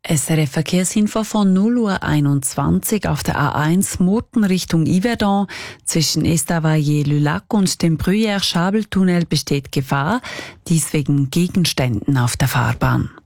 SRF Verkehrsinfo von 0:21 Uhr auf der A1 Murten Richtung Yverdon. Zwischen Estavayer-le-Lac und dem Bruyère-Schabel-Tunnel besteht Gefahr, dies wegen Gegenständen auf der Fahrbahn.